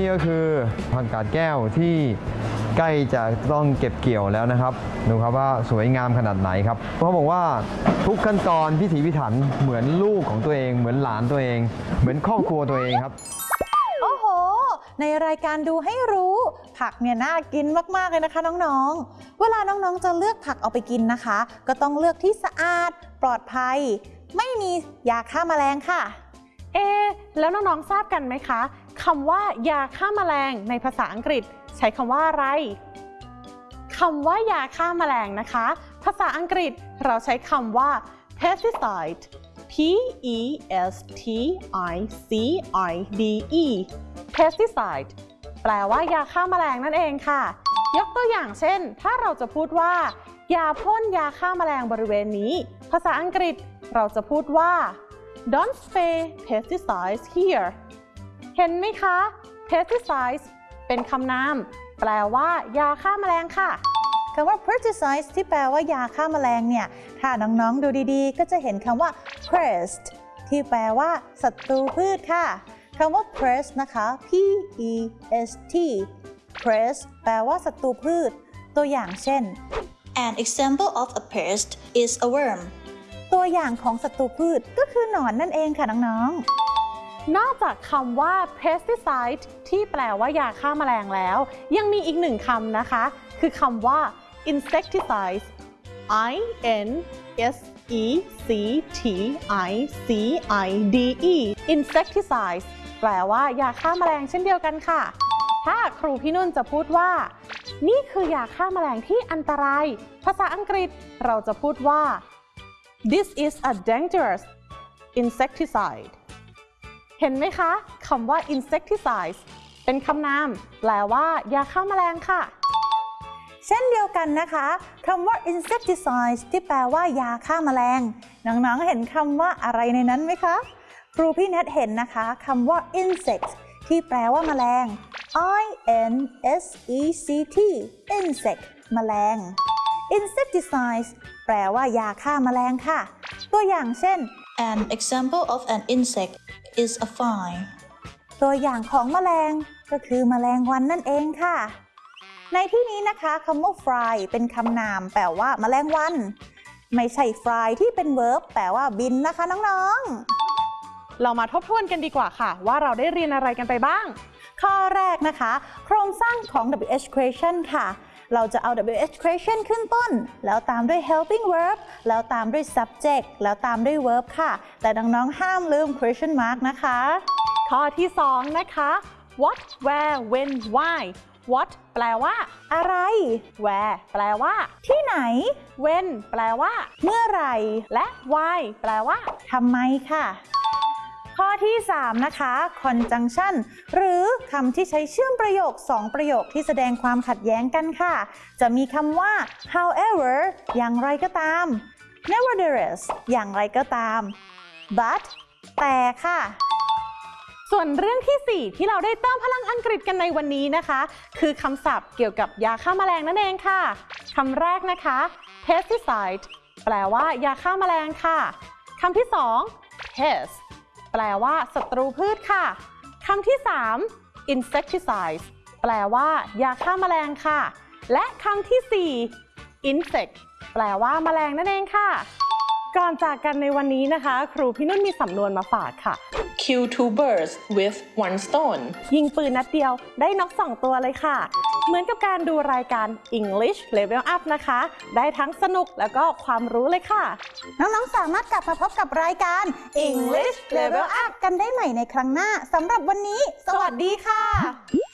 ก็คือผักกาดแก้วที่ใกล้จะต้องเก็บเกี่ยวแล้วนะครับดูครับว่าสวยงามขนาดไหนครับเขาบอกว่าทุกขั้นตอนพิถีพิถันเหมือนลูกของตัวเองเหมือนหลานตัวเองเหมือนครอบครัวตัวเองครับโอ้โหในรายการดูให้รู้ผักเนี่ยน่ากินมากๆเลยนะคะน้องๆเวลาน้องๆจะเลือกผักเอาไปกินนะคะก็ต้องเลือกที่สะอาดปลอดภัยไม่มียาฆ่าแมลงค่ะแล้วน้องๆทราบกันไหมคะคำว่ายาฆ่าแมลงในภาษาอังกฤษใช้คำว่าอะไรคำว่ายาฆ่าแมลงนะคะภาษาอังกฤษเราใช้คำว่า pesticide P-E-S-T-I-C-I-D-E pesticide แปลว่ายาฆ่าแมลงนั่นเองค่ะยกตัวอย่างเช่นถ้าเราจะพูดว่ายาพ่นยาฆ่าแมลงบริเวณนี้ภาษาอังกฤษเราจะพูดว่า Don't spray pesticides here เห็นไหมคะ pesticides เป็นคำนามแปลว่ายาฆ่าแมลงค่ะคำว่า pesticide ที่แปลว่ายาฆ่าแมลงเนี่ยถ้าน้องๆดูดีๆก็จะเห็นคำว่า pest ที่แปลว่าศัตรูพืชค่ะคำว่า pest นะคะ P-E-S-T pest แปลว่าศัตรูพืชตัวอย่างเช่น An example of a pest is a worm ตัวอย่างของศัตรูพืชก็คือหนอนนั่นเองค่ะน้องๆนอกจากคำว่า pesticide ที่แปลว่ายาฆ่าแมลงแล้วยังมีอีกหนึ่งคำนะคะคือคำว่า insecticide I-N-S-E-C-T-I-C-I-D-E insecticide แปลว่ายาฆ่าแมลงเช่นเดียวกันค่ะถ้าครูพี่นุ่นจะพูดว่านี่คือยาฆ่าแมลงที่อันตรายภาษาอังกฤษเราจะพูดว่า This is a dangerous insecticide เห็นไหมคะคำว่า insecticide เป็นคำนามแปลว่ายาฆ่าแมลงค่ะเช่นเดียวกันนะคะคำว่า insecticide ที่แปลว่ายาฆ่าแมลงน้องๆเห็นคำว่าอะไรในนั้นไหมคะครูพี่เนทเห็นนะคะคำว่า insect ที่แปลว่าแมลง I-N-S-E-C-T insect แมลง insecticide แปลว่ายาฆ่าแมลงค่ะตัวอย่างเช่น An example of an insect is a fly ตัวอย่างของแมลงก็คือแมลงวันนั่นเองค่ะในที่นี้นะคะคำว่า fly เป็นคำนามแปลว่าแมลงวันไม่ใช่ fly ที่เป็น verb แปลว่าบินนะคะน้องๆเรามาทบทวนกันดีกว่าค่ะว่าเราได้เรียนอะไรกันไปบ้างข้อแรกนะคะโครงสร้างของ WH question ค่ะเราจะเอา WH question ขึ้นต้นแล้วตามด้วย helping verb แล้วตามด้วย subject แล้วตามด้วย verb ค่ะแต่น้องๆห้ามลืม question mark นะคะข้อที่2นะคะ what where when why what แปลว่าอะไร where แปลว่าที่ไหน when แปลว่าเมื่อไหร่และ why แปลว่าทำไมค่ะข้อที่3นะคะ conjunction หรือคำที่ใช้เชื่อมประโยค2ประโยคที่แสดงความขัดแย้งกันค่ะจะมีคำว่า however อย่างไรก็ตาม nevertheless อย่างไรก็ตาม but แต่ค่ะส่วนเรื่องที่4ที่เราได้เติมพลังอังกฤษกันในวันนี้นะคะคือคำศัพท์เกี่ยวกับยาฆ่าแมลงนั่นเองค่ะคำแรกนะคะ pesticide แปลว่ายาฆ่าแมลงค่ะคำที่2 pest แปลว่าศัตรูพืชค่ะคำที่3 insecticide แปลว่ายาฆ่าแมลงค่ะและคำที่4 insect แปลว่าแมลงนั่นเองค่ะก่อนจากกันในวันนี้นะคะครูพี่นุ่นมีสำนวนมาฝากค่ะ Kill 2 birds with 1 stone ยิงปืนนัดเดียวได้นก2 ตัวเลยค่ะเหมือนกับการดูรายการ English Level Up นะคะได้ทั้งสนุกแล้วก็ความรู้เลยค่ะน้องๆสามารถกลับมาพบกับรายการ English Level Up กันได้ใหม่ในครั้งหน้าสำหรับวันนี้สวัสดีค่ะ